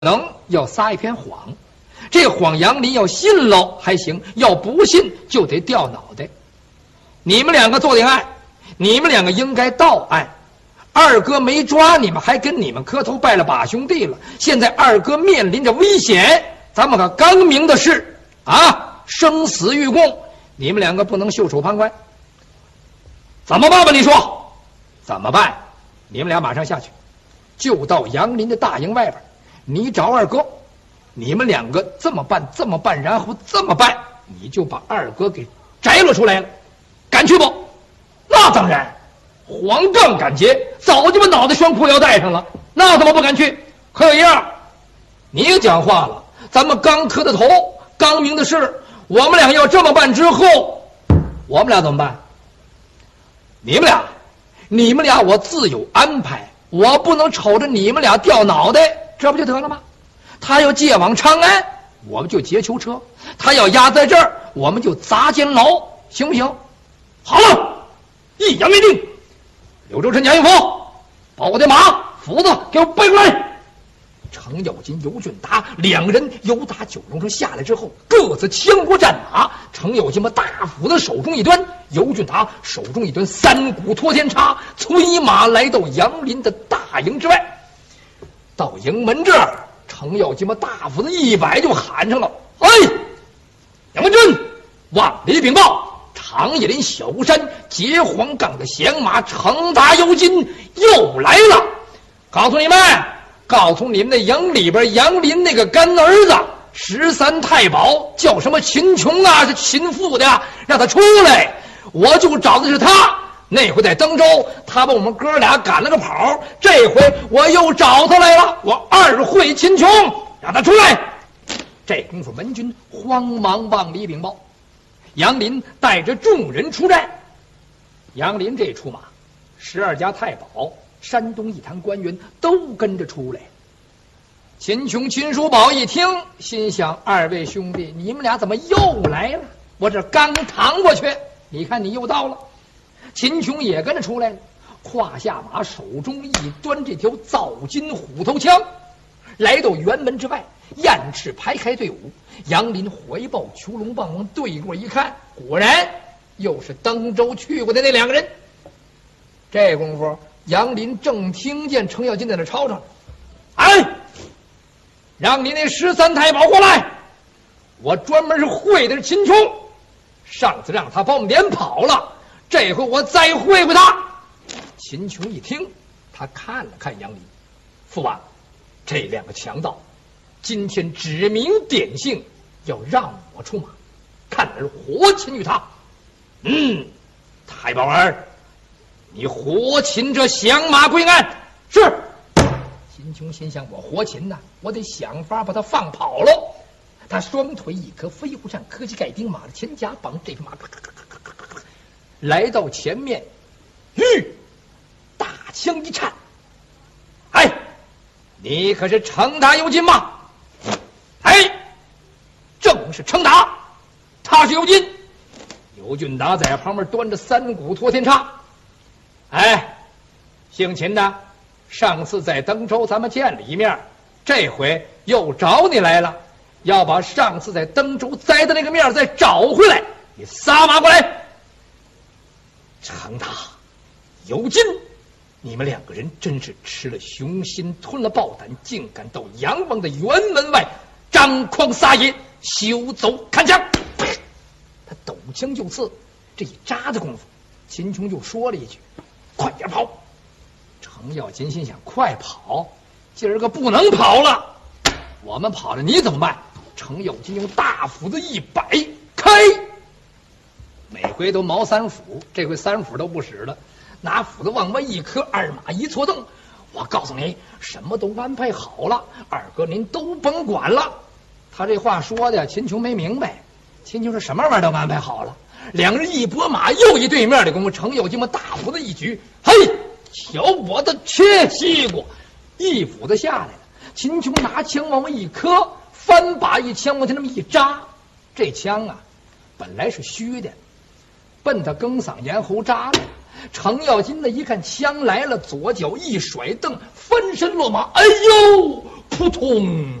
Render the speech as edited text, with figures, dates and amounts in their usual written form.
能要撒一篇谎，这谎杨林要信喽还行，要不信就得掉脑袋。你们两个做的案，你们两个应该到案。二哥没抓你们，还跟你们磕头拜了把兄弟了。现在二哥面临着危险，咱们可刚明的是啊，生死与共，你们两个不能袖手旁观。怎么办吧？你说怎么办？你们俩马上下去，就到杨林的大营外边。你找二哥，你们两个这么办，这么办，然后这么办，你就把二哥给摘了出来了。敢去不？那当然，黄杠敢结，早就把脑袋拴裤腰带上了，那怎么不敢去？可有一样，你讲话了，咱们刚磕的头，刚明的事，我们俩要这么办之后，我们俩怎么办？你们俩我自有安排，我不能瞅着你们俩掉脑袋。这不就得了吗？他要借往长安，我们就劫囚车；他要押在这儿，我们就砸监牢，行不行？好了，一言为定。柳州城贾云甫，把我的马斧子给我背过来。程咬金、尤俊达两人由打九龙城下来之后，各自枪过战马。程咬金把大斧子手中一端，尤俊达手中一端三股托天叉，催马来到杨林的大营之外。到营门这儿，程咬金把大斧子一摆，就喊上了：“哎，杨文俊，往里禀报，长野林小山结黄岗的降马程达尤金又来了。告诉你们的营里边杨林那个干儿子13太保叫什么秦琼啊，是秦父的，让他出来，我就找的是他。那回在登州，他把我们哥俩赶了个跑，这回我又找他来了，我二会秦琼，让他出来。”这功夫门军慌忙往里禀报，杨林带着众人出战。杨林这出马，12家太保、山东一坛官员都跟着出来。秦琼、秦叔宝一听，心想：二位兄弟，你们俩怎么又来了？我这刚淌过去，你看你又到了。秦琼也跟着出来了，胯下马，手中一端这条枣金虎头枪，来到辕门之外，雁翅排开队伍。杨林怀抱囚龙棒往对过一看，果然又是登州去过的那两个人。这功夫，杨林正听见程咬金在那吵吵：“哎，让你那13太保过来，我专门是会的是秦琼，上次让他把我们连跑了，这回我再会会他。”秦琼一听，他看了看杨林：“父王，这两个强盗今天指名点姓要让我出马，看来是活擒于他。太保儿，你活擒这降马归案。”是。秦琼心想：我活擒呐，我得想法把他放跑了。他双腿一磕，飞虎上磕膝盖钉，马的前甲绑这匹马，来到前面，大枪一颤：“哎，你可是程达尤金吗？”“哎，正是程达，他是尤金。”尤俊达在旁边端着三股托天叉：“哎，姓秦的，上次在登州咱们见了一面，这回又找你来了，要把上次在登州栽的那个面再找回来，你撒马过来。”程达、尤金，你们两个人真是吃了雄心吞了豹胆，竟敢到杨王的辕门外张狂撒野，休走看枪！他抖枪就刺，这一扎的功夫，秦琼就说了一句：“快点跑！”程咬金心想：快跑，今儿个不能跑了，我们跑了你怎么办？程咬金用大斧子一摆，开。每回都毛三斧，这回三斧都不使了，拿斧子往外一磕，二马一错蹬。我告诉你，什么都安排好了，二哥您都甭管了。他这话说的秦琼没明白，秦琼说什么玩意儿都安排好了。两人一拨马，又一对面的功夫，程咬金把大斧子一举，嘿，瞧我的切西瓜！一斧子下来了，秦琼拿枪往外一磕，翻把一枪往前那么一扎，这枪啊本来是虚的，奔他更嗓咽喉扎了。程咬金呢一看枪来了，左脚一甩蹬，翻身落马，哎呦， 扑通。